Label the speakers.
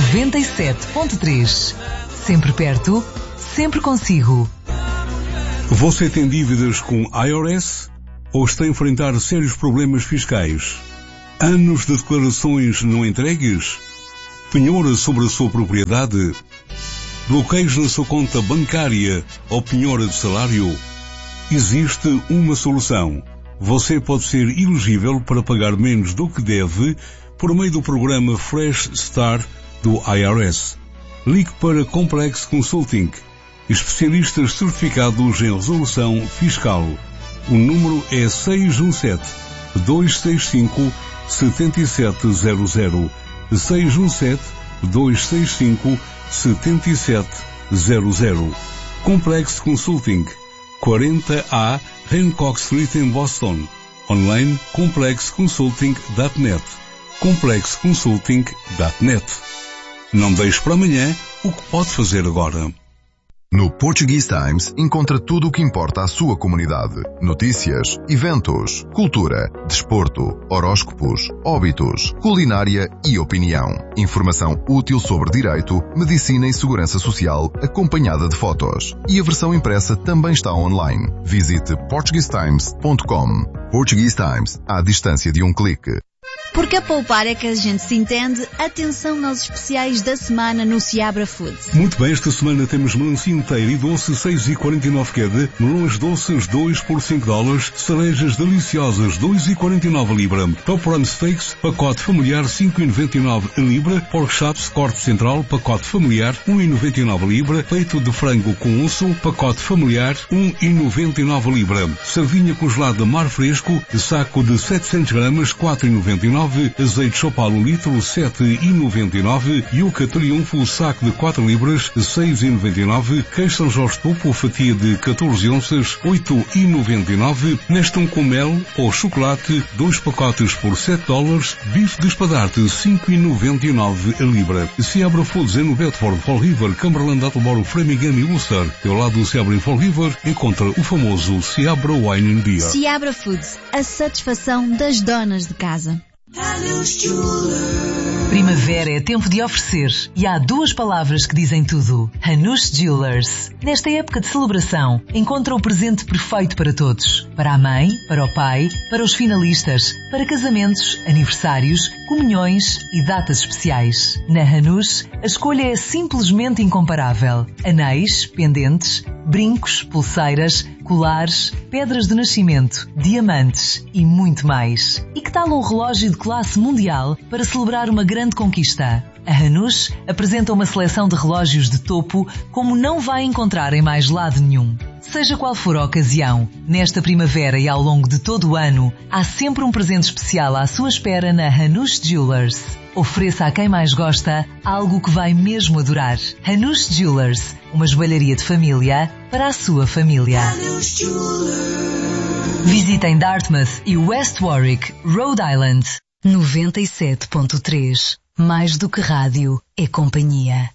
Speaker 1: 97.3. Sempre perto, sempre consigo.
Speaker 2: Você tem dívidas com IRS ou está a enfrentar sérios problemas fiscais? Anos de declarações não entregues? Penhora sobre a sua propriedade? Bloqueios na sua conta bancária ou penhora de salário? Existe uma solução. Você pode ser elegível para pagar menos do que deve por meio do programa Fresh Start do IRS. Ligue para Complex Consulting, especialistas certificados em resolução fiscal. O número é 617-265-7700. 617-265-7700. Complex Consulting, 40A Hancock Street em Boston. Online complexconsulting.net. complexconsulting.net. Não deixe para amanhã o que pode fazer agora.
Speaker 3: No Portuguese Times encontra tudo o que importa à sua comunidade. Notícias, eventos, cultura, desporto, horóscopos, óbitos, culinária e opinião. Informação útil sobre direito, medicina e segurança social, acompanhada de fotos. E a versão impressa também está online. Visite portuguesetimes.com. Portuguese Times, à distância de um clique.
Speaker 4: Porque a poupar é que a gente se entende, atenção aos especiais da semana no Seabra Foods.
Speaker 2: Muito bem, esta semana temos melancia inteira e doce 6,49 cada, melões doces 2 por $5, cerejas deliciosas 2,49 a libra, top run steaks, pacote familiar 5,99 a libra, pork chops, corte central, pacote familiar 1,99 a libra, peito de frango com osso, pacote familiar 1,99 a libra, sardinha congelada mar fresco, saco de 700 gramas 4,99, azeite Chopal 1 litro 7,99, Yuca Triunfo saco de 4 libras 6,99, queijo São Jorge Topo fatia de 14 onças 8,99, Nestum com mel ou chocolate 2 pacotes por $7, bife de espadarte 5,99 a libra. Seabra Foods é no Bedford, Fall River, Cumberland, Attleboro, Framingham e Ulster. Ao lado do Seabra em Fall River encontra o famoso Seabra Wine and Beer.
Speaker 4: Seabra Foods, a satisfação das donas de casa.
Speaker 1: Primavera é tempo de oferecer e há duas palavras que dizem tudo. Hanush Jewelers. Nesta época de celebração, encontra o presente perfeito para todos. Para a mãe, para o pai, para os finalistas, para casamentos, aniversários, comunhões e datas especiais. Na Hanush, a escolha é simplesmente incomparável. Anéis, pendentes, brincos, pulseiras, colares, pedras de nascimento, diamantes e muito mais. E que tal um relógio de classe mundial para celebrar uma grande conquista? A Hanush apresenta uma seleção de relógios de topo como não vai encontrar em mais lado nenhum. Seja qual for a ocasião, nesta primavera e ao longo de todo o ano, há sempre um presente especial à sua espera na Hanush Jewelers. Ofereça a quem mais gosta algo que vai mesmo adorar. Hanush Jewelers, uma joalharia de família para a sua família. Visitem Dartmouth e West Warwick, Rhode Island.
Speaker 4: 97.3. Mais do que rádio, é companhia.